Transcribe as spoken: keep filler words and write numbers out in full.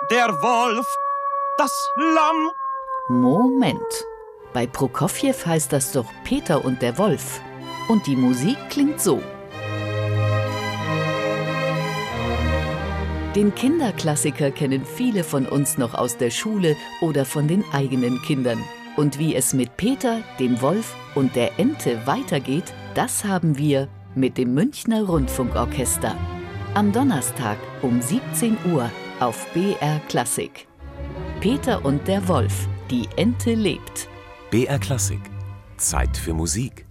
der Wolf, das Lamm. Moment. Bei Prokofjew heißt das doch Peter und der Wolf. Und die Musik klingt so. Den Kinderklassiker kennen viele von uns noch aus der Schule oder von den eigenen Kindern. Und wie es mit Peter, dem Wolf und der Ente weitergeht, das haben wir mit dem Münchner Rundfunkorchester. Am Donnerstag um siebzehn Uhr auf B R Klassik. Peter und der Wolf, die Ente lebt. B R Klassik. Zeit für Musik.